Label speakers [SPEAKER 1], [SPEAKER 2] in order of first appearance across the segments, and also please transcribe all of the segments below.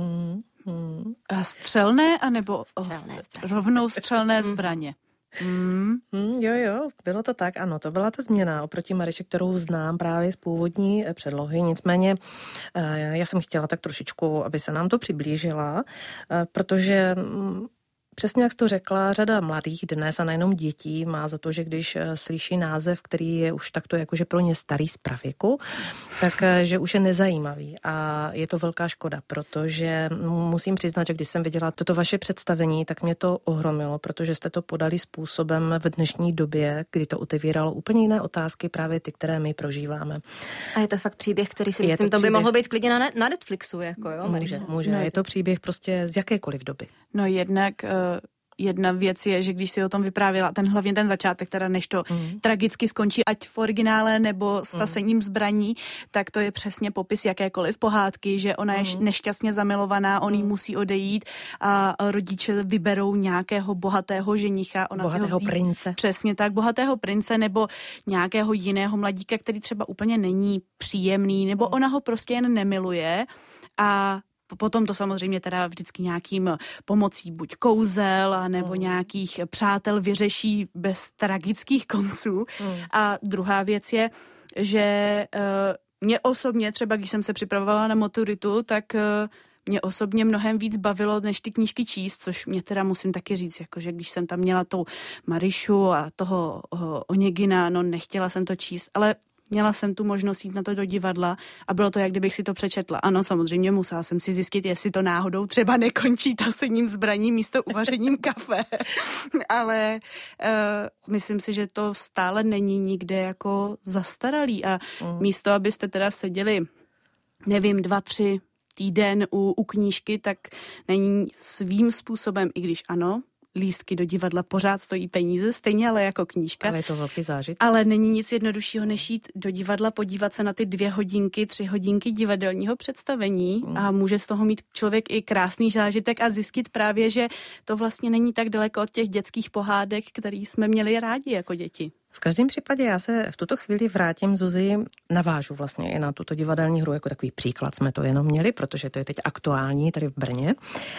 [SPEAKER 1] A střelné, anebo rovnou střelné zbraně?
[SPEAKER 2] Jo, bylo to tak, ano, to byla ta změna oproti Maryši, kterou znám právě z původní předlohy, nicméně já jsem chtěla tak trošičku, aby se nám to přiblížila, protože přesně jak jsi to řekla, řada mladých dnes a nejenom dětí má za to, že když slyší název, který je už takto jakože pro ně starý z pravěku, tak že už je nezajímavý a je to velká škoda, protože musím přiznat, že když jsem viděla toto vaše představení, tak mě to ohromilo, protože jste to podali způsobem v dnešní době, kdy to otevíralo úplně jiné otázky, právě ty, které my prožíváme.
[SPEAKER 3] A je to fakt příběh, který si myslím, to by mohlo být klidně na Netflixu, jako jo, Maryša.
[SPEAKER 2] Může. Je to příběh prostě z jakékoliv doby.
[SPEAKER 1] No jednak jedna věc je, že když si o tom vyprávěla, hlavně ten začátek, teda než to tragicky skončí, ať v originále nebo s tasením zbraní, tak to je přesně popis jakékoliv pohádky, že ona je nešťastně zamilovaná, on jí musí odejít a rodiče vyberou nějakého bohatého ženicha.
[SPEAKER 2] Bohatého prince.
[SPEAKER 1] Přesně tak, bohatého prince nebo nějakého jiného mladíka, který třeba úplně není příjemný, nebo ona ho prostě jen nemiluje a potom to samozřejmě teda vždycky nějakým pomocí buď kouzel, nebo nějakých přátel vyřeší bez tragických konců. A druhá věc je, že mě osobně, třeba když jsem se připravovala na maturitu, tak mě osobně mnohem víc bavilo, než ty knížky číst, což mě teda musím taky říct, jakože když jsem tam měla tou Maryšu a toho Onegina, no nechtěla jsem to číst, ale měla jsem tu možnost jít na to do divadla a bylo to, jak kdybych si to přečetla. Ano, samozřejmě musela jsem si zjistit, jestli to náhodou třeba nekončí tasením zbraní místo uvařením kafe. Ale myslím si, že to stále není nikde jako zastaralý a místo, abyste teda seděli, nevím, 2-3 týden u knížky, tak není svým způsobem, i když ano, lístky do divadla pořád stojí peníze, stejně ale jako knížka.
[SPEAKER 2] Ale je to velký zážitek.
[SPEAKER 1] Ale není nic jednoduššího, než jít do divadla, podívat se na ty 2 hodinky, 3 hodinky divadelního představení a může z toho mít člověk i krásný zážitek a zjistit právě, že to vlastně není tak daleko od těch dětských pohádek, který jsme měli rádi jako děti.
[SPEAKER 2] V každém případě já se v tuto chvíli vrátím, Zuzi, navážu vlastně i na tuto divadelní hru, jako takový příklad jsme to jenom měli, protože to je teď aktuální tady v Brně,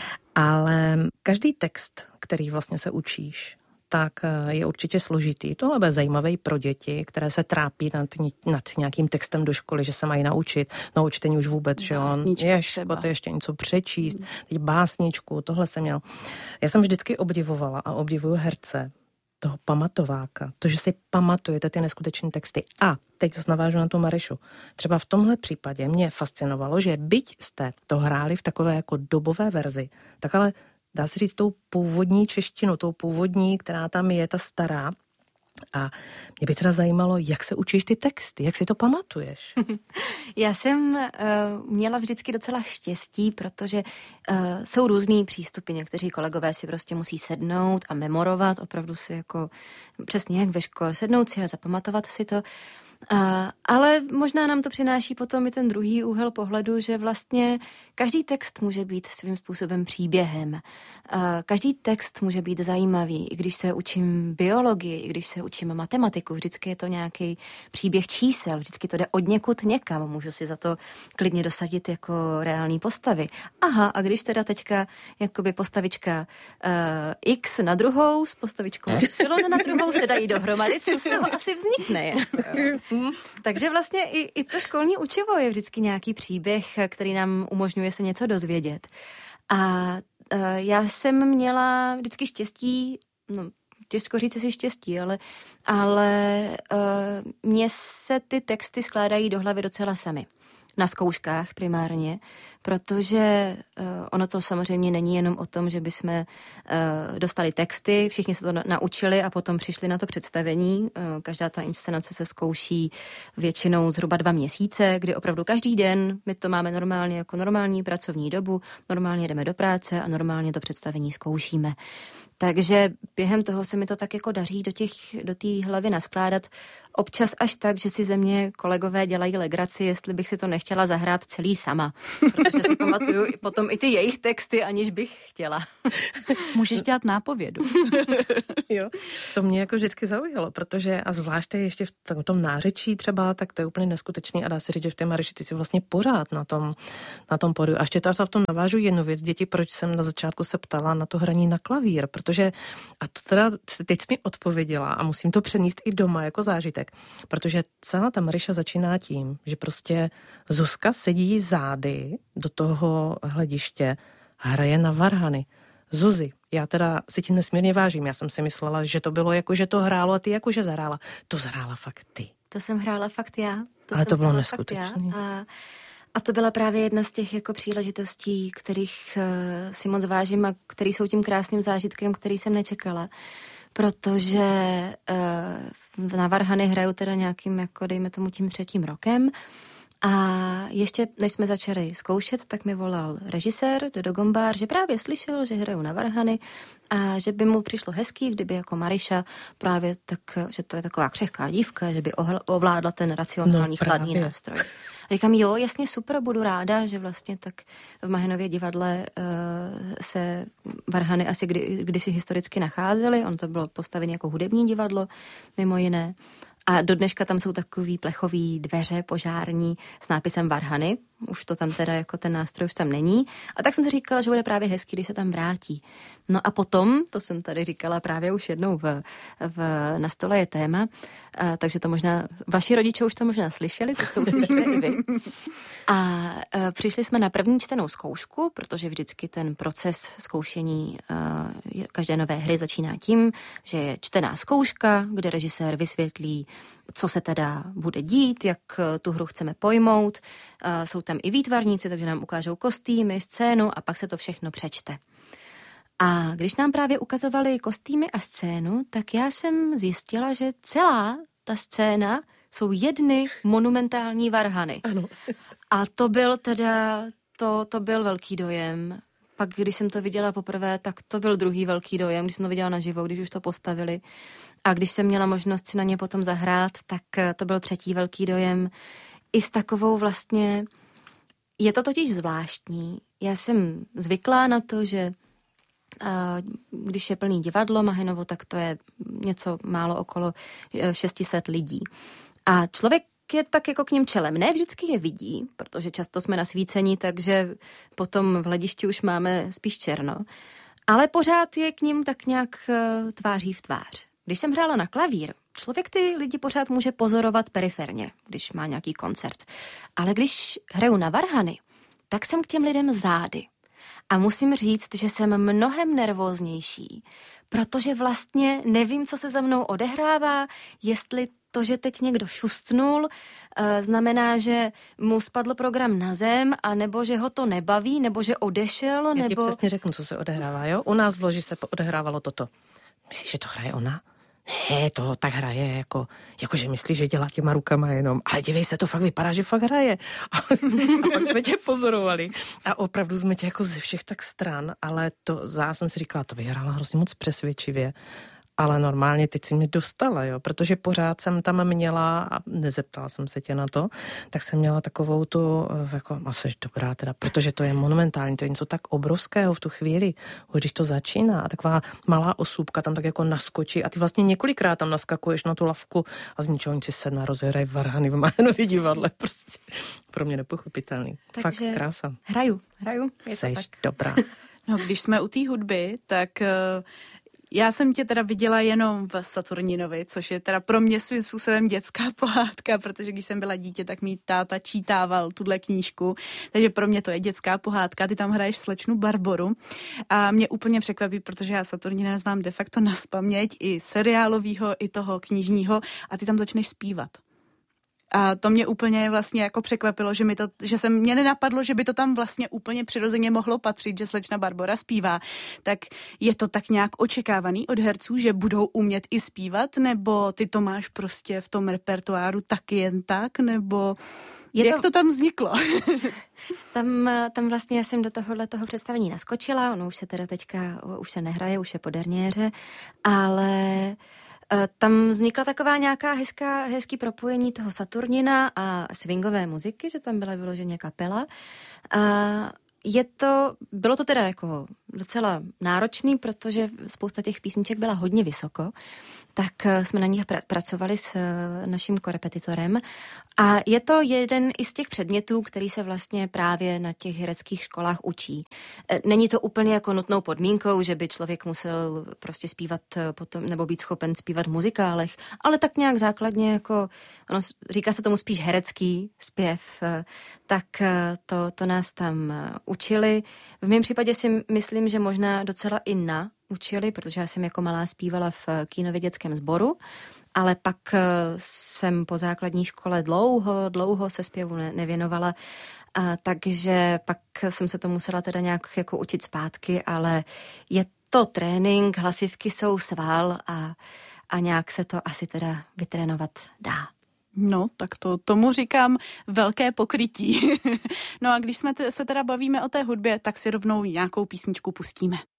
[SPEAKER 2] ale každý text, který vlastně se učíš, tak je určitě složitý. Tohle bude zajímavý pro děti, které se trápí nad nějakým textem do školy, že se mají naučit. No čtení už vůbec, že on to ještě něco přečíst, teď básničku, tohle jsem měl. Já jsem vždycky obdivovala a obdivuju herce, toho pamatováka, to, že si pamatujete ty neskutečné texty. A teď zase navážu na tu Maryšu. Třeba v tomhle případě mě fascinovalo, že byť jste to hráli v takové jako dobové verzi, tak ale dá se říct tou původní češtinu, tou původní, která tam je, ta stará. A mě by teda zajímalo, jak se učíš ty texty, jak si to pamatuješ?
[SPEAKER 3] Já jsem měla vždycky docela štěstí, protože jsou různý přístupy. Někteří kolegové si prostě musí sednout a memorovat, opravdu si jako přesně jak ve škole sednout si a zapamatovat si to. Ale možná nám to přináší potom i ten druhý úhel pohledu, že vlastně každý text může být svým způsobem příběhem. Každý text může být zajímavý, i když se učím biologii, i když se učím matematiku, vždycky je to nějaký příběh čísel, vždycky to jde od někud někam, můžu si za to klidně dosadit jako reální postavy. Aha, a když teda teďka jakoby postavička X na druhou s postavičkou Y na druhou se dají dohromady, co z toho asi vznikne. Jako. Takže vlastně i to školní učivo je vždycky nějaký příběh, který nám umožňuje se něco dozvědět. A já jsem měla vždycky štěstí, no těžko říct si štěstí, ale mně se ty texty skládají do hlavy docela samy. Na zkouškách primárně, protože ono to samozřejmě není jenom o tom, že bychom dostali texty, všichni se to naučili a potom přišli na to představení. Každá ta inscenace se zkouší většinou zhruba 2 měsíce, kdy opravdu každý den, my to máme normálně jako normální pracovní dobu, normálně jdeme do práce a normálně to představení zkoušíme. Takže během toho se mi to tak jako daří do té hlavy naskládat. Občas až tak, že si ze mě kolegové dělají legraci, jestli bych si to nechtěla zahrát celý sama. Protože si pamatuju potom i ty jejich texty, aniž bych chtěla.
[SPEAKER 1] Můžeš dělat nápovědu.
[SPEAKER 2] Jo, to mě jako vždycky zaujalo, protože a zvlášť ještě v tom nářečí třeba, tak to je úplně neskutečný a dá se říct, že v té Maryši ty si vlastně pořád na tom pódiu. A ještě to v tom navážu jednu věc, děti, proč jsem na začátku se ptala na to hraní na klavír, protože, a to teda teď jsi mi odpověděla a musím to přenést i doma jako zážitek, protože celá ta Maryša začíná tím, že prostě Zuzka sedí zády do toho hlediště a hraje na varhany. Zuzi, já teda si ti nesmírně vážím, já jsem si myslela, že to bylo jako, že to hrálo a ty jako, že zahrála. To zahrála fakt ty.
[SPEAKER 3] To jsem hrála fakt já.
[SPEAKER 2] Ale to bylo neskutečné.
[SPEAKER 3] A to byla právě jedna z těch jako příležitostí, kterých si moc vážím a který jsou tím krásným zážitkem, který jsem nečekala. Protože na varhany hraju teda nějakým, jako dejme tomu tím 3. rokem. A ještě než jsme začali zkoušet, tak mi volal režisér Dodo Gombár, že právě slyšel, že hraju na varhany a že by mu přišlo hezký, kdyby jako Maryša právě tak, že to je taková křehká dívka, že by ovládla ten racionální chladný nástroj. A říkám, jo, jasně, super, budu ráda, že vlastně tak v Mahenově divadle se varhany asi kdysi historicky nacházely, on to bylo postavené jako hudební divadlo, mimo jiné. A do dneška tam jsou takový plechový dveře požární s nápisem Varhany. Už to tam teda jako ten nástroj už tam není. A tak jsem si říkala, že bude právě hezký, když se tam vrátí. No a potom, to jsem tady říkala právě už jednou na stole je téma, takže to možná, vaši rodiče už to možná slyšeli, tak to uslyšíte i vy. A přišli jsme na první čtenou zkoušku, protože vždycky ten proces zkoušení každé nové hry začíná tím, že je čtená zkouška, kde režisér vysvětlí, co se teda bude dít, jak tu hru chceme pojmout. Jsou tam i výtvarníci, takže nám ukážou kostýmy, scénu a pak se to všechno přečte. A když nám právě ukazovali kostýmy a scénu, tak já jsem zjistila, že celá ta scéna jsou jedny monumentální varhany.
[SPEAKER 2] Ano.
[SPEAKER 3] A to byl teda, to byl velký dojem. Pak, když jsem to viděla poprvé, tak to byl druhý velký dojem, když jsem to viděla naživo, když už to postavili. A když jsem měla možnost si na ně potom zahrát, tak to byl třetí velký dojem. I s takovou vlastně, je to totiž zvláštní. Já jsem zvyklá na to, že když je plný divadlo Mahenovo, tak to je něco málo okolo 600 lidí. A člověk je tak jako k ním čelem. Ne vždycky je vidí, protože často jsme nasvícení, takže potom v hledišti už máme spíš černo. Ale pořád je k ním tak nějak tváří v tvář. Když jsem hrála na klavír, člověk ty lidi pořád může pozorovat periferně, když má nějaký koncert. Ale když hraju na varhany, tak jsem k těm lidem zády. A musím říct, že jsem mnohem nervóznější, protože vlastně nevím, co se za mnou odehrává, jestli to, že teď někdo šustnul, znamená, že mu spadl program na zem, a nebo že ho to nebaví, nebo že odešel, nebo...
[SPEAKER 2] Já ti přesně řeknu, co se odehrává, jo? U nás v loži se odehrávalo toto. Myslíš, že to hraje ona? Ne, to tak hraje, jako že myslí, že dělá těma rukama jenom. Ale dívej se, to fakt vypadá, že fakt hraje. A pak jsme tě pozorovali. A opravdu jsme tě jako ze všech tak stran, ale to, já jsem si říkala, to vyhrála hrozně moc přesvědčivě. Ale normálně teď si mě dostala, jo, protože pořád jsem tam měla, a nezeptala jsem se tě na to, tak jsem měla takovou tu, jako, a seš dobrá teda, protože to je monumentální, to je něco tak obrovského v tu chvíli, když to začíná a taková malá osůbka tam tak jako naskočí a ty vlastně několikrát tam naskakuješ na tu lavku a z ničeho nic si sedna, rozehrají varhany v Mahenově divadle, prostě pro mě nepochopitelný. Takže fakt krása.
[SPEAKER 3] Hraju, je
[SPEAKER 2] seš
[SPEAKER 3] to tak.
[SPEAKER 2] Dobrá.
[SPEAKER 1] No, když jsme u té hudby, tak já jsem tě teda viděla jenom v Saturninovi, což je teda pro mě svým způsobem dětská pohádka, protože když jsem byla dítě, tak mi táta čítával tuhle knížku, takže pro mě to je dětská pohádka. Ty tam hraješ slečnu Barboru a mě úplně překvapí, protože já Saturnina znám de facto nazpaměť, i seriálovýho, i toho knižního, a ty tam začneš zpívat. A to mě úplně vlastně jako překvapilo, že mě nenapadlo, že by to tam vlastně úplně přirozeně mohlo patřit, že slečna Barbora zpívá. Tak je to tak nějak očekávaný od herců, že budou umět i zpívat, nebo ty to máš prostě v tom repertoáru taky jen tak, nebo jak to tam vzniklo?
[SPEAKER 3] Tam vlastně já jsem do toho představení naskočila, ono už se teda teďka, už se nehraje, už je po derniéře, ale tam vznikla taková nějaká hezký propojení toho Saturnina a swingové muziky, že tam byla vyloženě kapela. A bylo to teda jako docela náročný, protože spousta těch písniček byla hodně vysoko, tak jsme na nich pracovali s naším korepetitorem a je to jeden i z těch předmětů, který se vlastně právě na těch hereckých školách učí. Není to úplně jako nutnou podmínkou, že by člověk musel prostě zpívat potom, nebo být schopen zpívat v muzikálech, ale tak nějak základně jako, říká se tomu spíš herecký zpěv, tak to nás tam učili. V mém případě si myslím, že možná docela i učili, protože já jsem jako malá zpívala v Kínově dětském sboru, ale pak jsem po základní škole dlouho se zpěvu nevěnovala, takže pak jsem se to musela teda nějak jako učit zpátky, ale je to trénink, hlasivky jsou sval a nějak se to asi teda vytrénovat dá.
[SPEAKER 1] No, tak tomu říkám velké pokrytí. No a když se teda bavíme o té hudbě, tak si rovnou nějakou písničku pustíme.